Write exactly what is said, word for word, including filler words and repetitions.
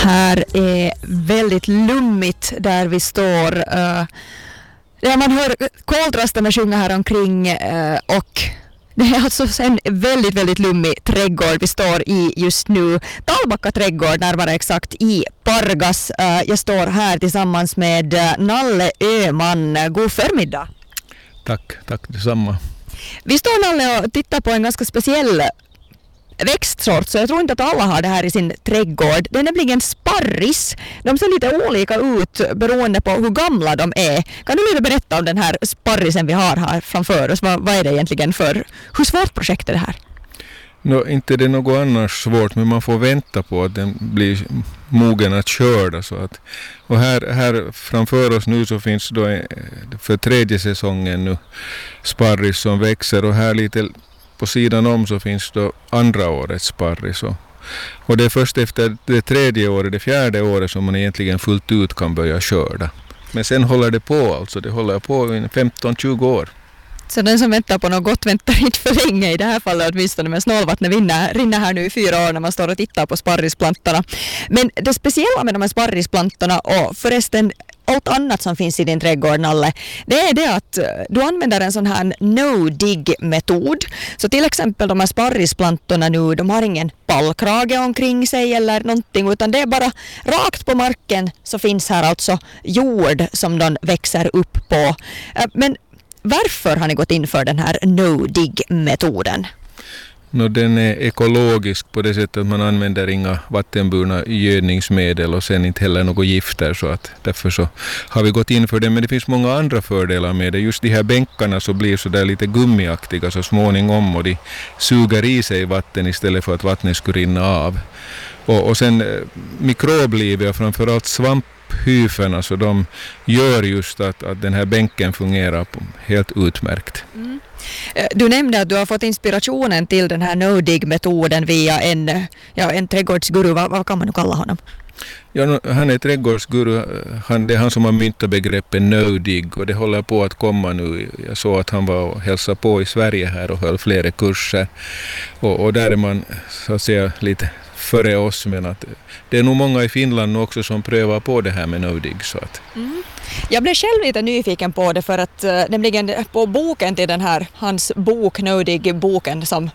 Här är väldigt lummigt där vi står. Uh, ja, man hör koltrastarna sjunga här omkring uh, och det är alltså en väldigt, väldigt lummig trädgård vi står i just nu. Tallbacka trädgård, närmare exakt i Pargas. Uh, jag står här tillsammans med uh, Nalle Öhman. God förmiddag. Tack, tack detsamma. Vi står, Nalle, och tittar på en ganska speciell växtsort, så jag tror inte att alla har det här i sin trädgård. Det är nämligen sparris. De ser lite olika ut beroende på hur gamla de är. Kan du lite berätta om den här sparrisen vi har här framför oss? Vad, vad är det egentligen för, hur svårt projekt är det här? No, inte det är något annars svårt, men man får vänta på att den blir mogen att köra. Så att, och här, här framför oss nu så finns då för tredje säsongen nu sparris som växer, och här lite på sidan om så finns då andra årets sparris. Och, och det är först efter det tredje året, det fjärde året som man egentligen fullt ut kan börja skörda. Men sen håller det på, alltså det håller på i femton till tjugo år. Så den som väntar på något gott väntar inte för länge i det här fallet, åtminstone, med snålvattnet rinner, rinner här nu i fyra år när man står och tittar på sparrisplantorna. Men det speciella med de här sparrisplantorna, och förresten allt annat som finns i din trädgård, Nalle, det är det att du använder en sån här no-dig-metod. Så till exempel de här sparrisplantorna nu, de har ingen pallkrage omkring sig eller någonting, utan det är bara rakt på marken, så finns här alltså jord som de växer upp på. Men varför har ni gått in för den här no-dig-metoden? No, den är ekologisk på det sättet att man använder inga vattenburna gödningsmedel och sen inte heller något gifter, så att därför så har vi gått in för det. Men det finns många andra fördelar med det. Just de här bänkarna så blir så där lite gummiaktiga så småningom, och de suger i sig vatten istället för att vattnet skulle rinna av. Och, och sen mikroblivet och framförallt svamphyferna, så de gör just att, att den här bänken fungerar på helt utmärkt. Mm. Du nämnde att du har fått inspirationen till den här no-dig-metoden via en, ja, en trädgårdsguru. Vad, vad kan man nu kalla honom? Ja, han är trädgårdsguru. Han, det är han som har myntat begreppet no-dig, och det håller på att komma nu. Jag såg att han var och hälsade på i Sverige här och höll flera kurser. Och, och där är man så att säga lite före oss, men att det är nog många i Finland också som prövar på det här med no-dig. Så att. Mm. Jag blev själv lite nyfiken på det, för att nämligen på boken till den här, hans bok, no-dig-boken som